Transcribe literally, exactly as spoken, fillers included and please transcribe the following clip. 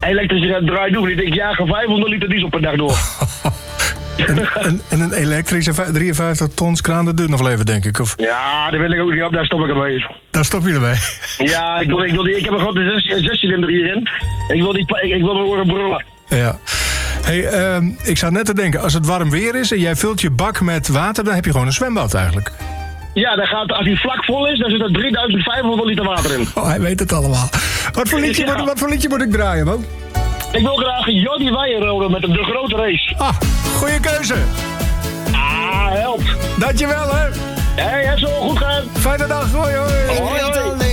elektrische draait doen. Ik denk, ja, ga vijfhonderd liter diesel per dag door. en, en, en een elektrische drieënvijftig tons kraan, dat duurt nog wel even, denk ik. Of... Ja, daar wil ik ook niet op, daar stop ik ermee. Daar stop je ermee? Ja, ik, wil, ik, wil die, ik heb een grote zescilinder hierin. Ik wil, die, ik, ik wil me horen brullen. Ja. Hey, uh, ik zou net te denken, als het warm weer is en jij vult je bak met water, dan heb je gewoon een zwembad eigenlijk. Ja, dan gaat, als hij vlak vol is, dan zit er drieduizend vijfhonderd liter water in. Oh, hij weet het allemaal. Wat voor liedje, ja. moet, wat voor liedje moet ik draaien, man? Ik wil graag Jordi Weijer met de grote race. Ah, goede keuze. Ah, helpt. Dankjewel, hè. Hé, hey, heb zo goed gaan. Fijne dag, hoi, hoi. Hoi, hoi.